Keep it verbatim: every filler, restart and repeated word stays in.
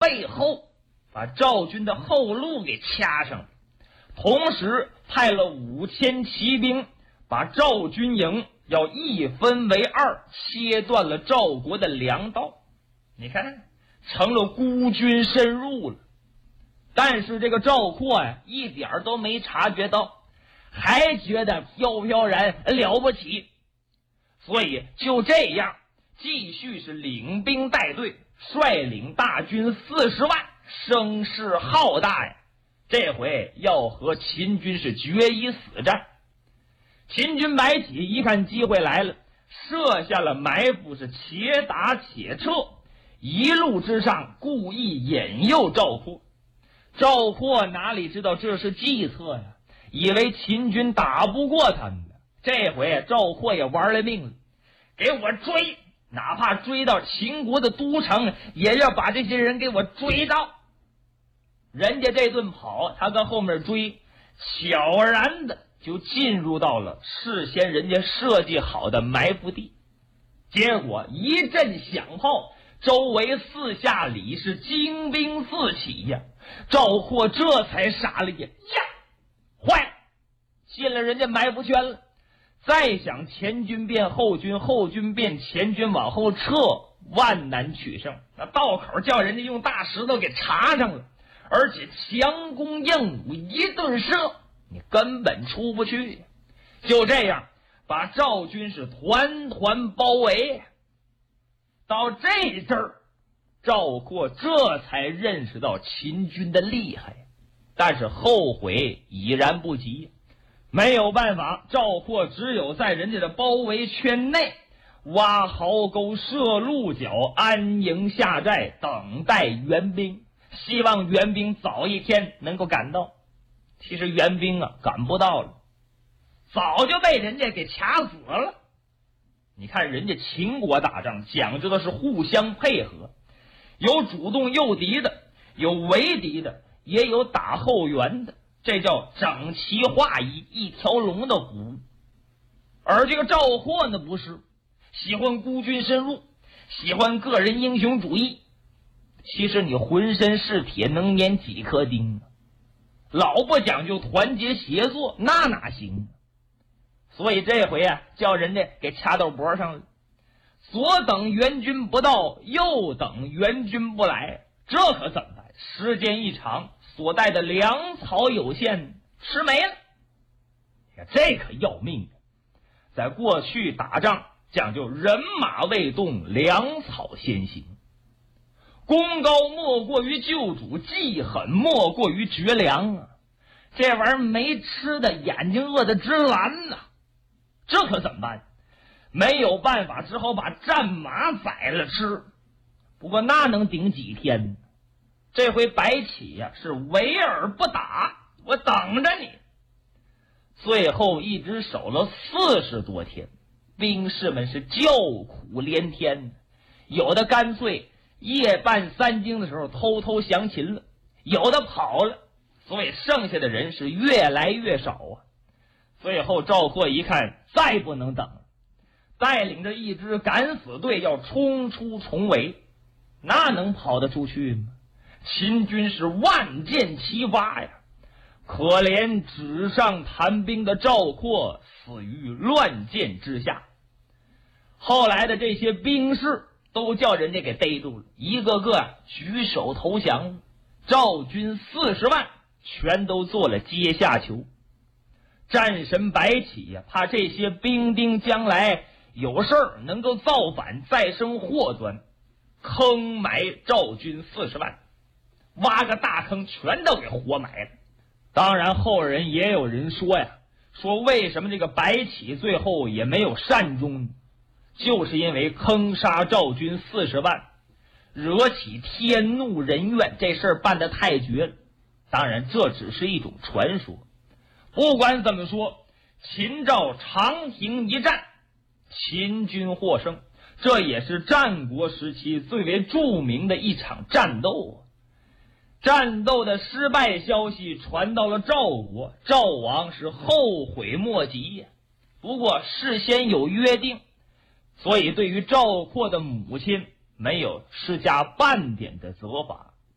背后把赵军的后路给掐上了，同时派了五千骑兵把赵军营要一分为二，切断了赵国的粮道。你看，成了孤军深入了。但是这个赵括呀，一点都没察觉到，还觉得飘飘然了不起，所以就这样继续是领兵带队，率领大军四十万，声势浩大呀。这回要和秦军是决一死战。秦军白起一看机会来了，设下了埋伏，是且打且撤，一路之上故意引诱赵括。赵括哪里知道这是计策呀，以为秦军打不过他们的。这回赵括也玩了命了，给我追，哪怕追到秦国的都城，也要把这些人给我追到。人家这顿跑，他跟后面追，悄然的就进入到了事先人家设计好的埋伏地。结果一阵响炮，周围四下里是精兵四起呀。赵括这才傻了眼，呀，坏，进了人家埋伏圈了。再想前军变后军，后军变前军往后撤，万难取胜。那道口叫人家用大石头给插上了，而且强弓硬弩，一顿射，你根本出不去。就这样把赵军是团团包围。到这阵儿，赵括这才认识到秦军的厉害，但是后悔已然不及。没有办法，赵括只有在人家的包围圈内挖壕沟、设鹿角，安营下寨，等待援兵，希望援兵早一天能够赶到。其实援兵啊赶不到了，早就被人家给卡死了。你看人家秦国打仗讲究的是互相配合，有主动诱敌的，有围敌的，也有打后援的，这叫整齐划一，一条龙的服务。而这个赵括呢，不是，喜欢孤军深入，喜欢个人英雄主义。其实你浑身是铁，能粘几颗钉啊？老不讲究团结协作，那哪行啊？所以这回啊，叫人家给掐到脖上了。左等援军不到，右等援军不来，这可怎么办？时间一长，所带的粮草有限，吃没了。这可要命。在过去打仗讲究人马未动，粮草先行。功高莫过于救主，记狠莫过于绝粮啊！这玩意儿没吃的，眼睛饿得直蓝呐、啊，这可怎么办？没有办法，只好把战马宰了吃。不过那能顶几天呢？这回白起呀、啊、是围而不打，我等着你。最后一直守了四十多天，兵士们是叫苦连天，有的干脆夜半三更的时候偷偷降秦了，有的跑了，所以剩下的人是越来越少啊。最后赵括一看再不能等了，带领着一支敢死队要冲出重围。那能跑得出去吗？秦军是万箭齐发呀，可怜纸上谈兵的赵括死于乱箭之下。后来的这些兵士都叫人家给逮住了，一个个啊举手投降。赵军四十万全都做了阶下囚。战神白起呀、啊，怕这些兵丁将来有事儿能够造反，再生祸端，坑埋赵军四十万，挖个大坑全都给活埋了。当然后人也有人说呀，说为什么这个白起最后也没有善终呢？就是因为坑杀赵军四十万，惹起天怒人怨，这事儿办得太绝了。当然这只是一种传说。不管怎么说，秦赵长平一战，秦军获胜，这也是战国时期最为著名的一场战斗啊。战斗的失败消息传到了赵国，赵王是后悔莫及呀。不过事先有约定，所以对于赵括的母亲没有施加半点的责罚。